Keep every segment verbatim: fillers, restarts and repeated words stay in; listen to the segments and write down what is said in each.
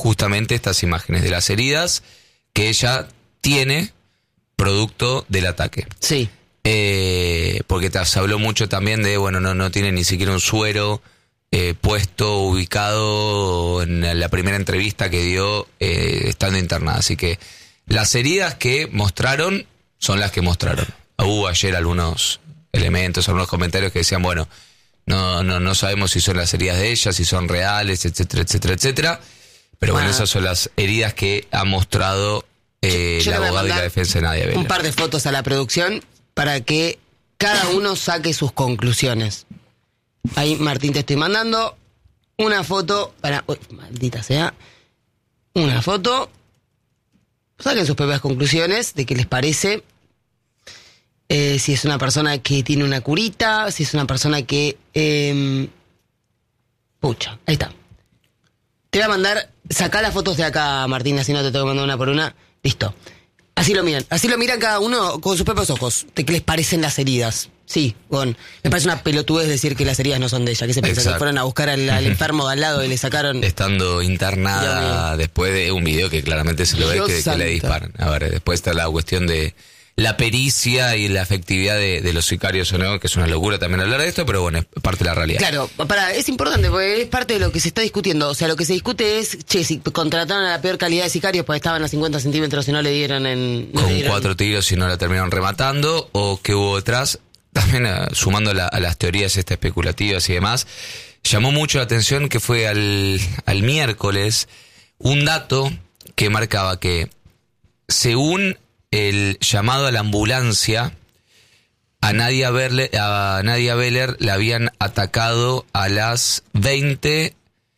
justamente estas imágenes de las heridas que ella tiene producto del ataque. Sí. Eh, porque te se habló mucho también de, bueno, no, no tiene ni siquiera un suero eh, puesto, ubicado en la primera entrevista que dio eh, estando internada. Así que las heridas que mostraron son las que mostraron. Hubo ayer algunos elementos, algunos comentarios que decían, bueno, no, no, no sabemos si son las heridas de ella, si son reales, etcétera, etcétera, etcétera. Pero bueno, bueno, esas son las heridas que ha mostrado eh, yo, yo el abogado y la defensa de Nadia Beller. Un par de fotos a la producción para que cada uno saque sus conclusiones. Ahí, Martín, te estoy mandando una foto para... Uy, maldita sea. Una foto. Saquen sus propias conclusiones de qué les parece. Eh, si es una persona que tiene una curita, si es una persona que... Eh, pucha, ahí está. Te voy a mandar... Sacá las fotos de acá, Martín, así no te tengo que mandar una por una. Listo. Así lo miran. Así lo miran cada uno con sus propios ojos. ¿De qué les parecen las heridas? Sí, con... Me parece una pelotudez decir que las heridas no son de ella. ¿Qué se piensa? Que fueron a buscar al, al enfermo de al lado y le sacaron... Estando internada después de un video que claramente se lo ve que, que le disparan. A ver, después está la cuestión de la pericia y la efectividad de, de los sicarios o no, que es una locura también hablar de esto, pero bueno, es parte de la realidad. Claro, para, es importante porque es parte de lo que se está discutiendo. O sea, lo que se discute es, che, si contrataron a la peor calidad de sicarios porque estaban a cincuenta centímetros y no le dieron en... No Con le dieron... cuatro tiros y no la terminaron rematando, o qué hubo detrás, también uh, sumando la, a las teorías estas especulativas y demás, llamó mucho la atención que fue al, al miércoles un dato que marcaba que según el llamado a la ambulancia, a Nadia Beller, a Nadia Beller la habían atacado a las veinte,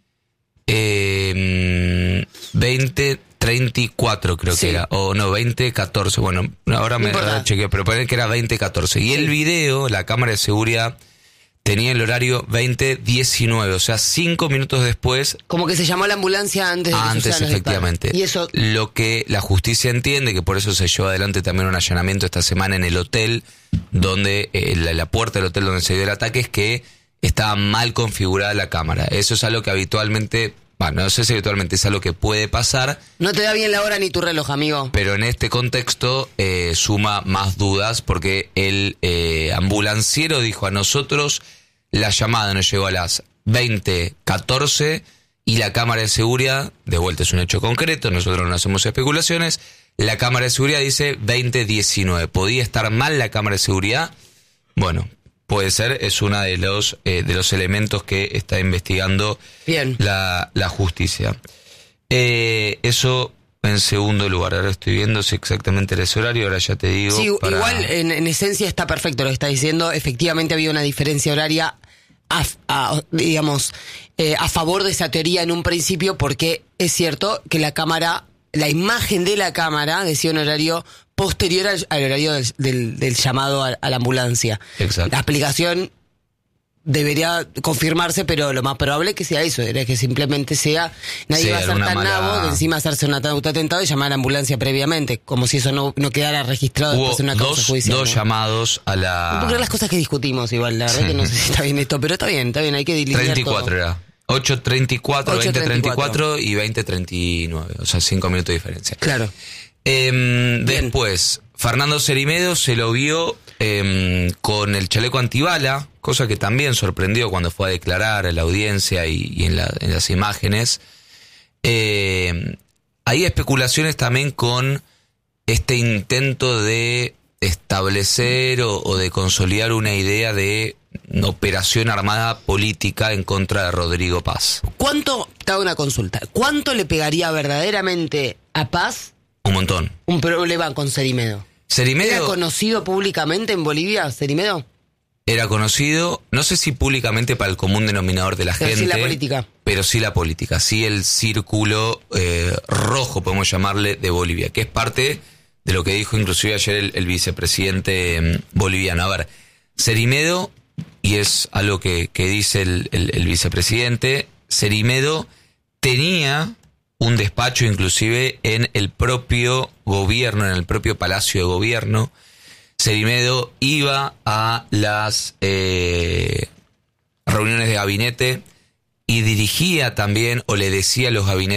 eh, veinte treinta y cuatro creo sí. que era, o no, veinte catorce, bueno, ahora me no chequeé, pero ponen que era veinte catorce. Y sí. El video, la cámara de seguridad, tenía el horario veinte diecinueve, o sea, cinco minutos después. Como que se llamó a la ambulancia antes de que Antes, efectivamente. Y eso... Lo que la justicia entiende, que por eso se llevó adelante también un allanamiento esta semana en el hotel, donde eh, la, la puerta del hotel donde se dio el ataque, es que estaba mal configurada la cámara. Eso es algo que habitualmente... Bueno, no sé si habitualmente es algo que puede pasar. No te da bien la hora ni tu reloj, amigo. Pero en este contexto eh, suma más dudas porque el eh, ambulanciero dijo a nosotros, la llamada nos llegó a las veinte catorce y la cámara de seguridad, de vuelta es un hecho concreto, nosotros no hacemos especulaciones, la cámara de seguridad dice veinte diecinueve. ¿Podía estar mal la cámara de seguridad? Bueno, puede ser, es uno de los eh, de los elementos que está investigando Bien. La, la justicia. Eh, eso en segundo lugar. Ahora estoy viendo si exactamente era ese horario, ahora ya te digo. Sí, para... igual en, en esencia está perfecto lo que está diciendo. Efectivamente había una diferencia horaria, a, a, digamos, eh, a favor de esa teoría en un principio, porque es cierto que la cámara, la imagen de la cámara decía un horario posterior al, al horario del, del, del llamado a, a la ambulancia. Exacto. La explicación debería confirmarse, pero lo más probable es que sea eso, era que simplemente sea, nadie sí, va a ser tan mala... nabo de encima hacerse un autoatentado y llamar a la ambulancia previamente, como si eso no, no quedara registrado Hubo después en una causa dos, judicial. dos ¿no? llamados a la... No puedo creer las cosas que discutimos igual, la verdad sí. que no sé si está bien esto, pero está bien, está bien, hay que delinear treinta y cuatro todo. Era. ocho treinta y cuatro, veinte treinta y cuatro y veinte treinta y nueve, o sea, cinco minutos de diferencia. Claro. Eh, después, Fernando Cerimedo se lo vio eh, con el chaleco antibala, cosa que también sorprendió cuando fue a declarar a la audiencia y, y en, la, en las imágenes. Eh, hay especulaciones también con este intento de establecer o, o de consolidar una idea de operación armada política en contra de Rodrigo Paz. ¿Cuánto, te hago una consulta, cuánto le pegaría verdaderamente a Paz? Un montón. Un problema con Cerimedo. Cerimedo ¿Era conocido públicamente en Bolivia, Cerimedo? Era conocido, no sé si públicamente para el común denominador de la pero gente. Sí la política. Pero sí la política, sí el círculo eh, rojo, podemos llamarle, de Bolivia, que es parte de lo que dijo inclusive ayer el, el vicepresidente eh, boliviano. A ver, Cerimedo, y es algo que, que dice el, el, el vicepresidente, Cerimedo tenía un despacho inclusive en el propio gobierno, en el propio Palacio de Gobierno. Cerimedo iba a las eh, reuniones de gabinete y dirigía también o le decía a los gabinetes